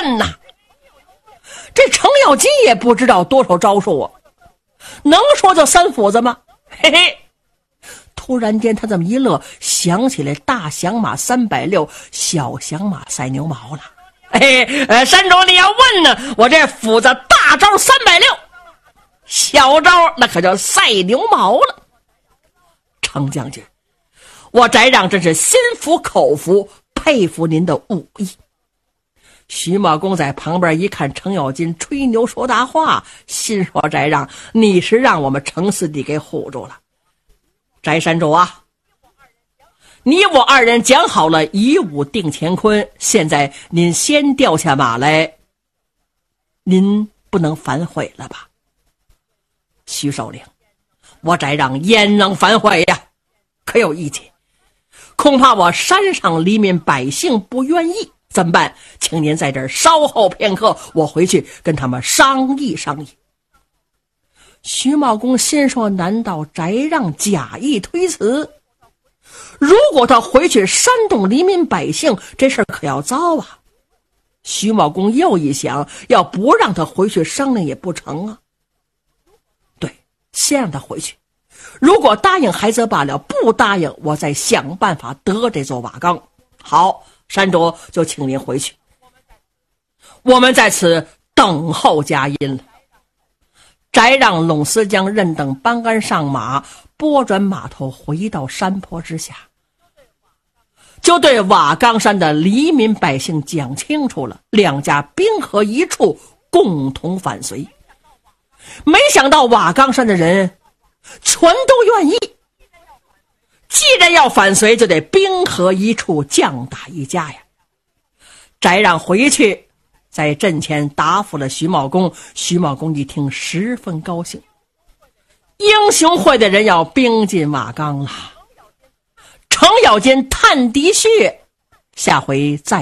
问呐。这程咬金也不知道多少招数啊，能说就三斧子吗？嘿嘿。突然间他这么一乐，想起来大响马360，小响马赛牛毛了。山主你要问呢，我这斧子大招360，小招那可叫赛牛毛了。程将军，我翟让真是心服口服，佩服您的武艺。徐茂公在旁边一看程咬金吹牛说大话，心说翟让你是让我们程四弟给唬住了。翟山主啊，你我二人讲好了以武定乾坤，现在您先掉下马来，您不能反悔了吧？徐首领，我翟让焉能反悔呀？可有意见？恐怕我山上黎民百姓不愿意，怎么办？请您在这儿稍后片刻，我回去跟他们商议商议。徐茂公心说，难道翟让假意推辞？如果他回去煽动黎民百姓，这事儿可要糟啊。徐茂公又一想，要不让他回去商量也不成啊。对，先让他回去，如果答应还则罢了，不答应我再想办法得这座瓦岗。好，山主就请您回去，我们在此等候佳音了。翟让、陇思江、任等班杆上马，拨转马头回到山坡之下，就对瓦岗山的黎民百姓讲清楚了，两家兵合一处，共同反隋。没想到瓦岗山的人全都愿意，既然要反隋，就得兵合一处，将打一家呀。翟让回去在阵前答复了徐茂公，徐茂公一听十分高兴，英雄会的人要兵进瓦岗了。程咬金探敌穴，下回再